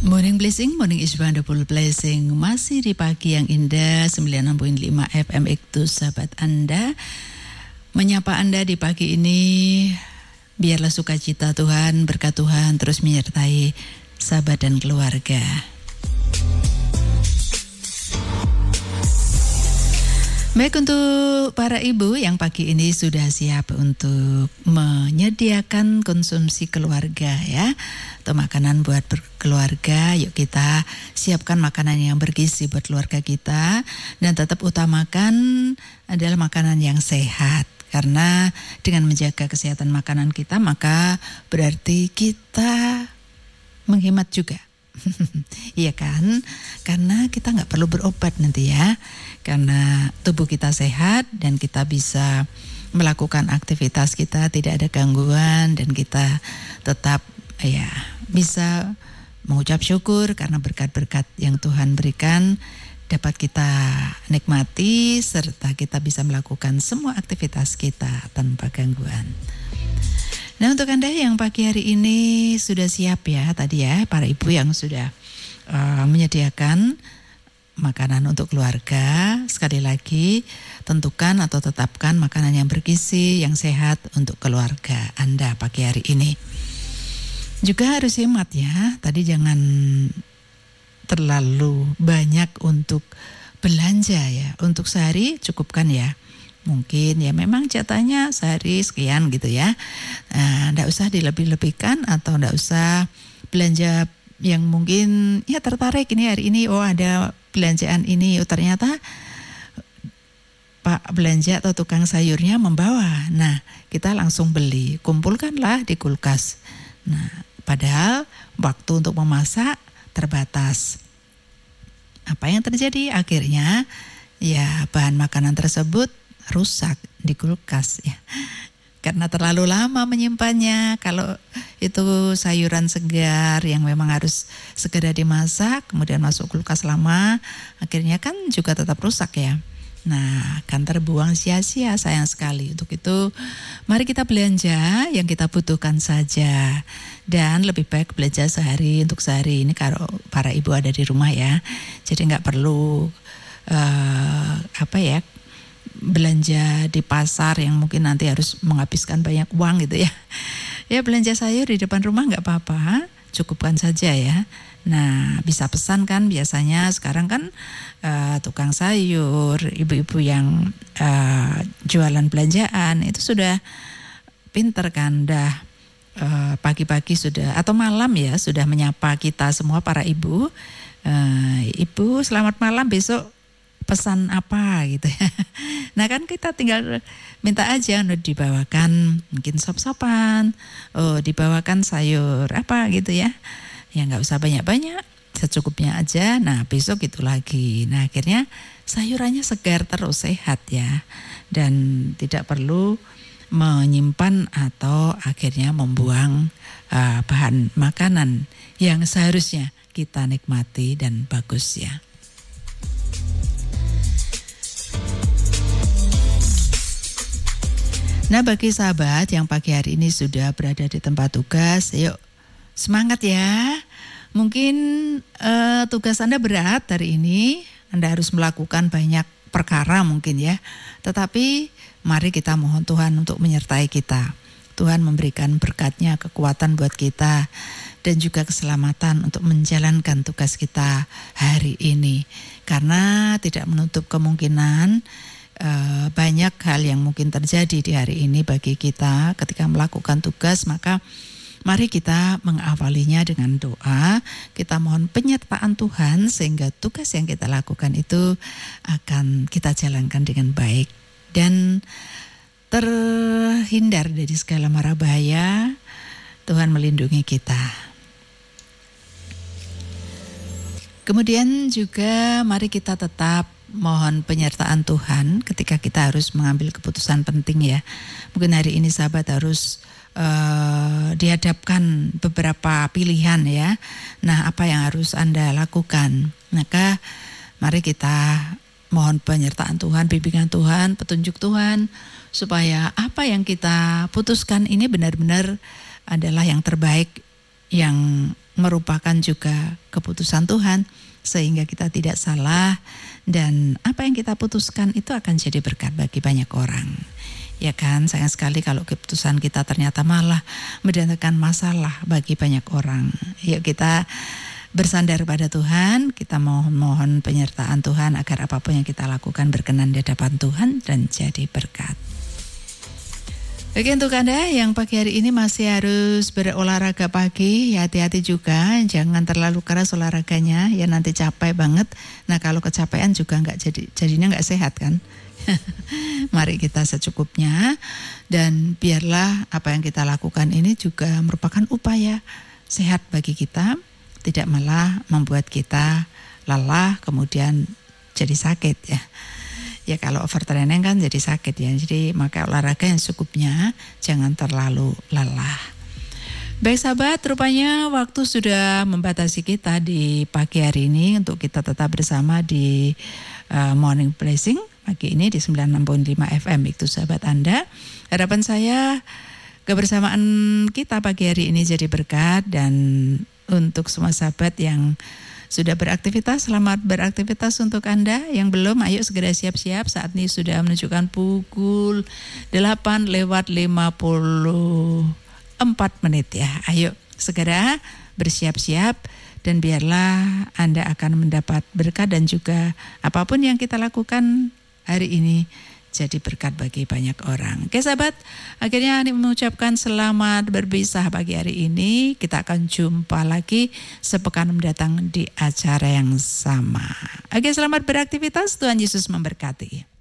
Morning Blessing, Morning is Wonderful Blessing. Masih di pagi yang indah 96.5 FM itu sahabat Anda. Menyapa Anda di pagi ini. Biarlah sukacita Tuhan, berkat Tuhan terus menyertai sahabat dan keluarga. Baik, untuk para ibu yang pagi ini sudah siap untuk menyediakan konsumsi keluarga ya, atau makanan buat berkeluarga, yuk kita siapkan makanan yang bergizi buat keluarga kita, dan tetap utamakan adalah makanan yang sehat. Karena dengan menjaga kesehatan makanan kita, maka berarti kita menghemat juga. Iya kan? Karena kita gak perlu berobat nanti ya. Karena tubuh kita sehat dan kita bisa melakukan aktivitas kita, tidak ada gangguan, dan kita tetap ya bisa mengucap syukur karena berkat-berkat yang Tuhan berikan dapat kita nikmati, serta kita bisa melakukan semua aktivitas kita tanpa gangguan. Nah, untuk Anda yang pagi hari ini sudah siap ya tadi ya, para ibu yang sudah menyediakan makanan untuk keluarga, sekali lagi tentukan atau tetapkan makanan yang bergizi, yang sehat untuk keluarga Anda pagi hari ini. Juga harus hemat ya, tadi jangan terlalu banyak untuk belanja ya. Untuk sehari cukupkan ya. Mungkin ya memang jatahnya sehari sekian gitu ya. Nggak usah dilebih-lebihkan atau nggak usah belanja yang mungkin ya tertarik ini hari ini, oh ada belanjaan ini, oh ternyata Pak belanja atau tukang sayurnya membawa. Nah, kita langsung beli, kumpulkanlah di kulkas. Nah, padahal waktu untuk memasak terbatas. Apa yang terjadi? Akhirnya ya bahan makanan tersebut rusak di kulkas ya. Karena terlalu lama menyimpannya. Kalau itu sayuran segar yang memang harus segera dimasak, kemudian masuk kulkas lama, akhirnya kan juga tetap rusak ya. Nah, kan terbuang sia-sia, sayang sekali. Untuk itu, mari kita belanja yang kita butuhkan saja. Dan lebih baik belanja sehari untuk sehari. Ini kalau para ibu ada di rumah ya. Jadi nggak perlu belanja di pasar yang mungkin nanti harus menghabiskan banyak uang gitu ya. Ya belanja sayur di depan rumah nggak apa-apa, cukupkan saja ya. Nah, bisa pesan kan biasanya sekarang kan tukang sayur, ibu-ibu yang jualan belanjaan itu sudah pinter kan, dah pagi-pagi sudah atau malam ya sudah menyapa kita semua para ibu. Ibu selamat malam, besok pesan apa gitu ya. Nah kan kita tinggal minta aja dibawakan mungkin sop-sopan, dibawakan sayur apa gitu ya. Ya nggak usah banyak-banyak, secukupnya aja. Nah besok itu lagi. Nah akhirnya sayurannya segar terus, sehat ya. Dan tidak perlu menyimpan atau akhirnya membuang bahan makanan yang seharusnya kita nikmati dan bagus ya. Nah, bagi sahabat yang pagi hari ini sudah berada di tempat tugas, yuk semangat ya. Mungkin tugas Anda berat hari ini, Anda harus melakukan banyak perkara mungkin ya. Tetapi mari kita mohon Tuhan untuk menyertai kita. Tuhan memberikan berkat-Nya, kekuatan buat kita, dan juga keselamatan untuk menjalankan tugas kita hari ini. Karena tidak menutup kemungkinan banyak hal yang mungkin terjadi di hari ini bagi kita ketika melakukan tugas, maka mari kita mengawalinya dengan doa. Kita mohon penyertaan Tuhan sehingga tugas yang kita lakukan itu akan kita jalankan dengan baik dan terhindar dari segala mara bahaya. Tuhan melindungi kita. Kemudian juga mari kita tetap mohon penyertaan Tuhan ketika kita harus mengambil keputusan penting ya. Mungkin hari ini sahabat harus dihadapkan beberapa pilihan ya. Nah, apa yang harus Anda lakukan? Maka mari kita mohon penyertaan Tuhan, bimbingan Tuhan, petunjuk Tuhan, supaya apa yang kita putuskan ini benar-benar adalah yang terbaik, yang merupakan juga keputusan Tuhan, sehingga kita tidak salah, dan apa yang kita putuskan itu akan jadi berkat bagi banyak orang. Ya kan, sayang sekali kalau keputusan kita ternyata malah mendatangkan masalah bagi banyak orang. Yuk kita bersandar pada Tuhan, kita mohon penyertaan Tuhan agar apapun yang kita lakukan berkenan di hadapan Tuhan dan jadi berkat. Oke, untuk Anda yang pagi hari ini masih harus berolahraga pagi, ya hati-hati juga, jangan terlalu keras olahraganya, ya nanti capek banget. Nah kalau kecapean juga jadinya nggak sehat kan. Mari kita secukupnya, dan biarlah apa yang kita lakukan ini juga merupakan upaya sehat bagi kita, tidak malah membuat kita lelah kemudian jadi sakit ya. Ya kalau overtraining kan jadi sakit ya. Jadi maka olahraga yang secukupnya, jangan terlalu lelah. Baik sahabat, rupanya waktu sudah membatasi kita di pagi hari ini untuk kita tetap bersama di Morning Blessing pagi ini di 96.5 FM itu sahabat Anda. Harapan saya kebersamaan kita pagi hari ini jadi berkat, dan untuk semua sahabat yang sudah beraktivitas, selamat beraktivitas untuk Anda. Yang belum, ayo segera siap-siap. Saat ini sudah menunjukkan pukul 8:54 ya. Ayo segera bersiap-siap, dan biarlah Anda akan mendapat berkat, dan juga apapun yang kita lakukan hari ini jadi berkat bagi banyak orang. Oke sahabat, akhirnya Ani mengucapkan selamat berpisah pagi hari ini. Kita akan jumpa lagi sepekan mendatang di acara yang sama. Oke, selamat beraktivitas, Tuhan Yesus memberkati.